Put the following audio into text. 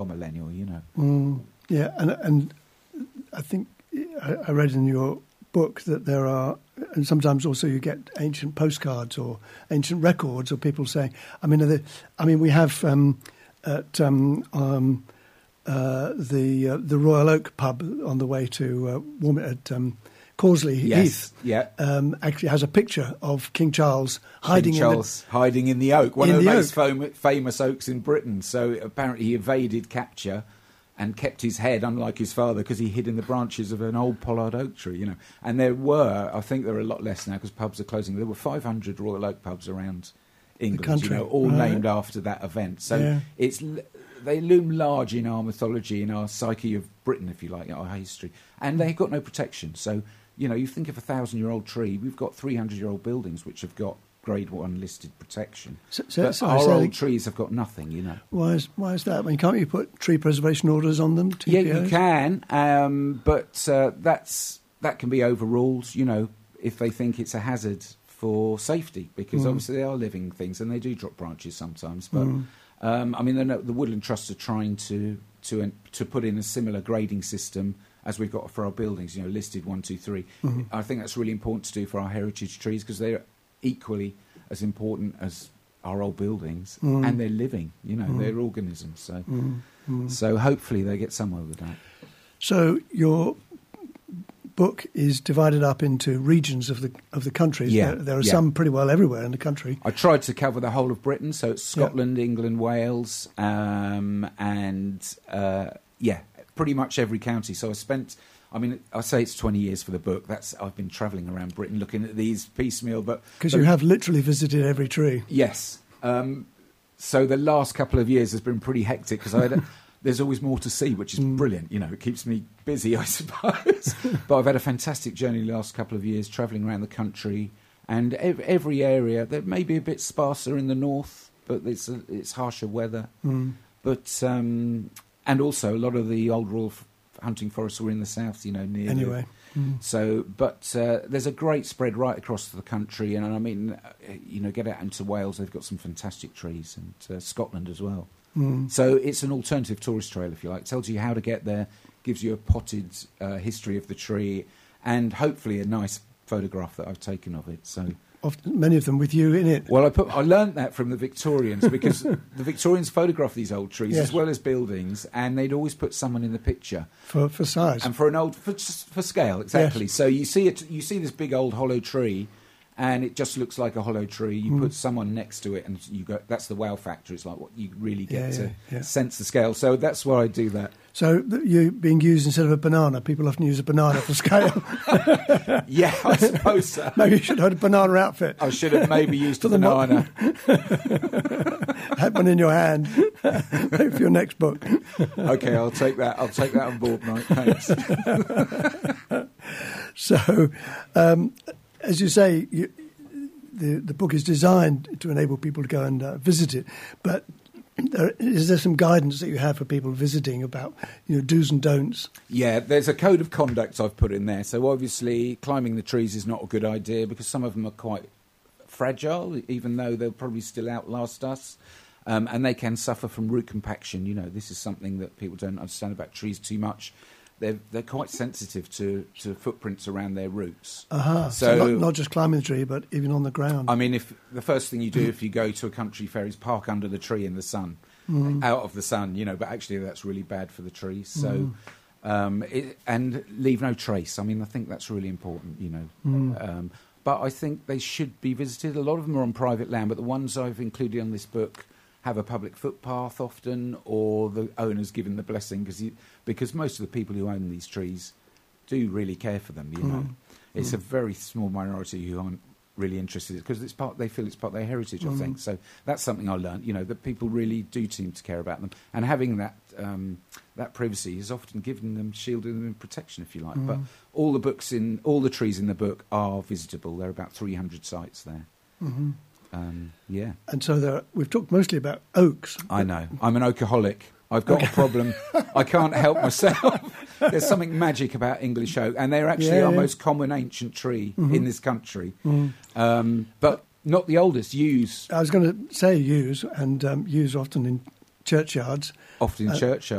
millennial, you know. Yeah, and I think I read in your book that there are, and sometimes also you get ancient postcards or ancient records of people saying, we have at the Royal Oak pub on the way to Causley Heath, actually has a picture of King Charles hiding in the oak, one of the most famous oaks in Britain. So apparently he evaded capture and kept his head, unlike his father, because he hid in the branches of an old pollard oak tree, you know. And I think there are a lot less now because pubs are closing. There were 500 Royal Oak pubs around England, all named after that event. So they loom large in our mythology, in our psyche of Britain, if you like, our history. And they've got no protection. So, you know, you think of a 1,000-year-old tree, we've got 300-year-old buildings which have got Grade 1 listed protection. But our old trees have got nothing, you know. Why is that? I mean, can't you put tree preservation orders on them? TPOs? Yeah, you can, but that can be overruled, you know, if they think it's a hazard for safety, because obviously they are living things and they do drop branches sometimes. But the Woodland Trust are trying to put in a similar grading system as we've got for our buildings, you know, listed 1, 2, 3. I think that's really important to do for our heritage trees because they're equally as important as our old buildings, and they're living, you know, they're organisms. So hopefully they get somewhere with that. So your book is divided up into regions of the countries. There are some pretty well everywhere in the country. I tried to cover the whole of Britain, so it's Scotland, England, Wales, pretty much every county. So I say it's 20 years for the book. I've been travelling around Britain looking at these piecemeal. Because you have literally visited every tree. Yes. So the last couple of years has been pretty hectic because there's always more to see, which is brilliant. You know, it keeps me busy, I suppose. But I've had a fantastic journey the last couple of years, travelling around the country. And every area, there may be a bit sparser in the north, but it's harsher weather. But and also a lot of the old Royal hunting forests were in the south, you know, near. Anyway. So, but there's a great spread right across the country, and I mean, you know, get out into Wales, they've got some fantastic trees, and Scotland as well. So it's an alternative tourist trail, if you like. It tells you how to get there, gives you a potted history of the tree, and hopefully a nice photograph that I've taken of it. So. Often, many of them with you in it. Well, I learnt that from the Victorians because the Victorians photographed these old trees as well as buildings, and they'd always put someone in the picture for size and for scale, exactly. Yes. So you see this big old hollow tree, and it just looks like a hollow tree. You put someone next to it, and you go. That's the wow factor. It's like what you really get to sense the scale. So that's why I do that. So you being used instead of a banana, people often use a banana for scale. Yeah, I suppose so. Maybe you should have had a banana outfit. I should have maybe used a banana. Had one in your hand. Maybe for your next book. Okay, I'll take that. I'll take that on board, Mike. Thanks. So, as you say, the book is designed to enable people to go and visit it, but is there some guidance that you have for people visiting about, you know, do's and don'ts? Yeah, there's a code of conduct I've put in there. So obviously climbing the trees is not a good idea because some of them are quite fragile, even though they'll probably still outlast us. And they can suffer from root compaction. You know, this is something that people don't understand about trees too much. They're quite sensitive to footprints around their roots. So not just climbing the tree, but even on the ground. I mean, if the first thing you do if you go to a country fair is park under the tree in the sun, out of the sun, you know, but actually that's really bad for the trees. So, and leave no trace. I mean, I think that's really important, you know. But I think they should be visited. A lot of them are on private land, but the ones I've included on this book have a public footpath often, or the owner's given the blessing, because most of the people who own these trees do really care for them, you know. It's a very small minority who aren't really interested, because they feel it's part of their heritage, I think. So that's something I learned, you know, that people really do seem to care about them. And having that privacy has often given them, shielded them in protection, if you like. But all the trees in the book are visitable. There are about 300 sites there. And so we've talked mostly about oaks. I know. I'm an oakaholic. I've got a problem. I can't help myself. There's something magic about English oak, and they're actually our most common ancient tree in this country. But not the oldest. Yews. I was going to say yews, and yews often churchyards. Often in churchyards.